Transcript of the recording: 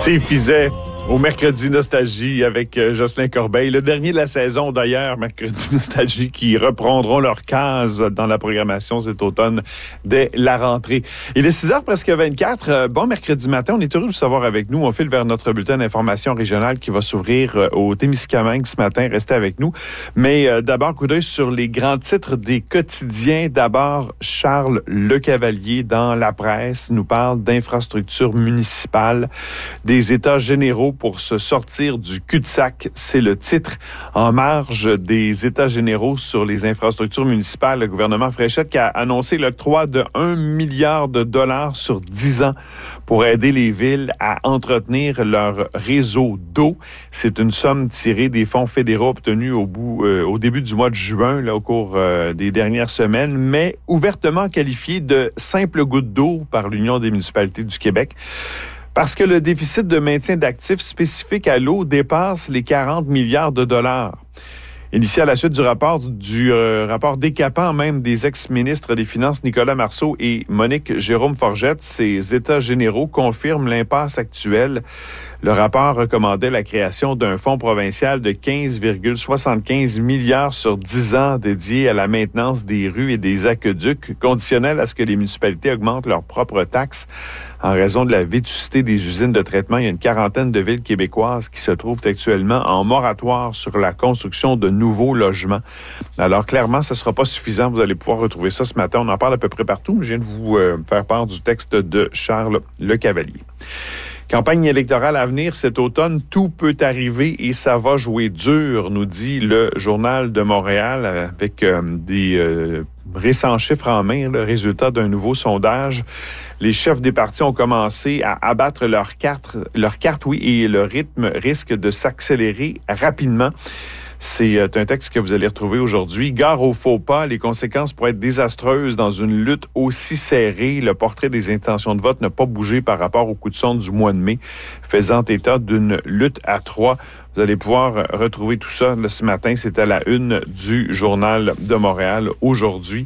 Steve Fiset au Mercredi Nostalgie avec Jocelyn Corbeil. Le dernier de la saison, d'ailleurs, Mercredi Nostalgie, qui reprendront leur case dans la programmation cet automne dès la rentrée. Il est 6h presque 24. Bon mercredi matin. On est heureux de vous savoir avec nous. On file vers notre bulletin d'information régionale qui va s'ouvrir au Témiscamingue ce matin. Restez avec nous. Mais d'abord, coup d'œil sur les grands titres des quotidiens. D'abord, Charles Lecavalier dans la presse nous parle d'infrastructures municipales, des états généraux pour se sortir du cul-de-sac. C'est le titre en marge des États généraux sur les infrastructures municipales. Le gouvernement Fréchette qui a annoncé l'octroi de 1 milliard de dollars sur 10 ans pour aider les villes à entretenir leur réseau d'eau. C'est une somme tirée des fonds fédéraux obtenus au début du mois de juin, là, au cours des dernières semaines, mais ouvertement qualifiée de simple goutte d'eau par l'Union des municipalités du Québec. Parce que le déficit de maintien d'actifs spécifique à l'eau dépasse les 40 milliards de dollars. Initié à la suite du rapport décapant même des ex-ministres des Finances Nicolas Marceau et Monique Jérôme Forgette, ces États généraux confirment l'impasse actuelle. Le rapport recommandait la création d'un fonds provincial de 15,75 milliards sur 10 ans dédié à la maintenance des rues et des aqueducs, conditionnel à ce que les municipalités augmentent leurs propres taxes en raison de la vétusté des usines de traitement. Il y a une quarantaine de villes québécoises qui se trouvent actuellement en moratoire sur la construction de nouveaux logements. Alors, clairement, ce ne sera pas suffisant. Vous allez pouvoir retrouver ça ce matin. On en parle à peu près partout. Je viens de vous faire part du texte de Charles Lecavalier. Campagne électorale à venir cet automne, tout peut arriver et ça va jouer dur, nous dit le Journal de Montréal avec des récents chiffres en main, le résultat d'un nouveau sondage. Les chefs des partis ont commencé à abattre leurs cartes, et le rythme risque de s'accélérer rapidement. C'est un texte que vous allez retrouver aujourd'hui. Gare aux faux pas, les conséquences pourraient être désastreuses dans une lutte aussi serrée. Le portrait des intentions de vote n'a pas bougé par rapport au coup de sonde du mois de mai, faisant état d'une lutte à 3. Vous allez pouvoir retrouver tout ça là, ce matin. C'est à la une du Journal de Montréal aujourd'hui.